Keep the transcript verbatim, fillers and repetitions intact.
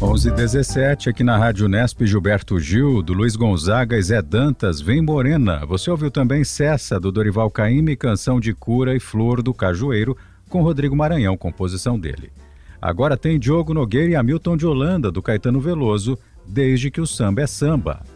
onze e dezessete, aqui na Rádio Unesp, Gilberto Gil, do Luiz Gonzaga e Zé Dantas, Vem Morena. Você ouviu também Cessa, do Dorival Caymmi, Canção de Cura e Flor do Cajueiro, com Rodrigo Maranhão, composição dele. Agora tem Diogo Nogueira e Hamilton de Holanda, do Caetano Veloso, Desde que o Samba é Samba.